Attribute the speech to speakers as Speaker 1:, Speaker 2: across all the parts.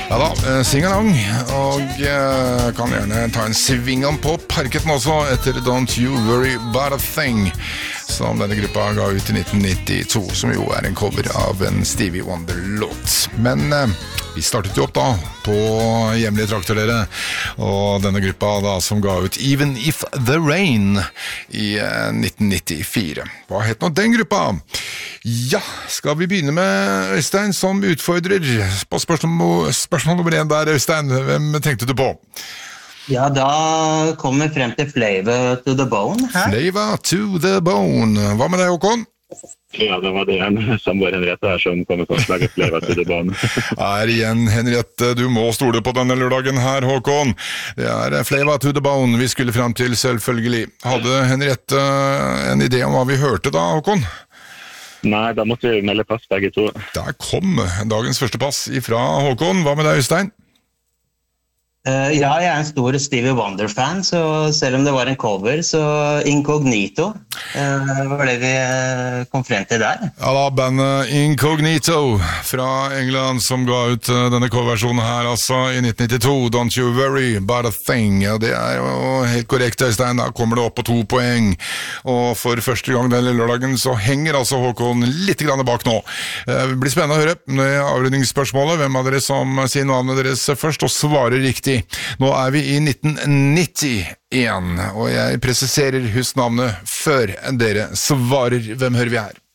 Speaker 1: Ja da, sing-along, og kan gjerne ta en svingom på parketten også etter Don't You Worry About A Thing, som denne gruppa ga ut i 1992, som jo en cover av en Stevie Wonder-låt. Men vi startet jo opp da på hjemlige trakter dere, og denne gruppa da som ga ut Even If The Rain i 1994. Hva het nå den gruppa? Ja, skal vi begynne med Øystein som utfordrer på spørsmål nummer 1 der, Øystein. Hvem tenkte du på?
Speaker 2: Ja, da kommer vi frem til Flavor to the Bone her.
Speaker 1: Flavor to the Bone. Hva med deg, Håkon?
Speaker 3: Ja, det var det en samboer Henriette her som kommer til å slage Flavor to the Bone.
Speaker 1: Igjen, Henriette, du må stole på denne lørdagen her, Håkon. Det Flavor to the Bone vi skulle frem til, selvfølgelig. Hadde Henriette en idé om hva vi hørte da, Håkon?
Speaker 3: Nei, da måtte vi melde pass begge to.
Speaker 1: Der kom dagens første pass ifra Håkon. Hva med deg, Øystein?
Speaker 2: Ja, jeg en stor Stevie Wonder-fan, så selv om det var en cover, så Incognito var det vi kom frem til der.
Speaker 1: Ja da, bandet Incognito fra England som ga ut denne coverversjonen her, altså i 1992, Don't You Worry About A Thing. Ja, det jo helt korrekt, Øystein, da kommer det opp på 2 poeng. Og for første gang denne lørdagen så henger altså Håkon litt grann bak nå. Det blir spennende å høre med avrundingsspørsmålet, hvem av dere som sier navnet deres først og svarer riktig. Nå vi i 1991, og jeg presiserer husnavnet før dere svarer. Hvem hører vi her?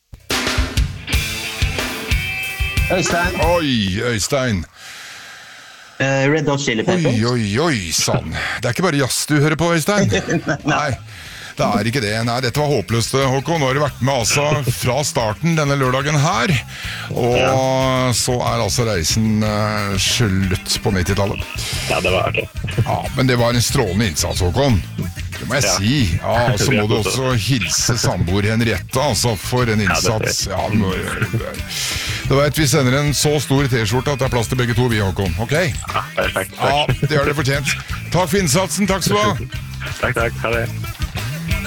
Speaker 2: Øystein.
Speaker 1: Oi, Øystein.
Speaker 2: Red Hot Chili Peppers.
Speaker 1: Oi, sann. Det ikke bare jazz du hører på, Øystein? Nei. Det ikke det. Nei, dette var håpløst, Håkon. Nå har du vært med altså fra starten denne lørdagen her. Og så altså reisen slutt på 90-tallet.
Speaker 3: Ja, det var artig.
Speaker 1: Ja, men det var en strålende innsats, Håkon. Det må jeg si. Ja, og så må du også hilse samboer Henriette, altså, for en innsats. Ja, det vet vi sender en så stor t-skjorte at det plass til begge to, vi, Håkon. Ok?
Speaker 3: Ja, perfekt.
Speaker 1: Ja, det har dere fortjent. Takk for innsatsen. Takk skal du ha.
Speaker 3: Takk. Ha det.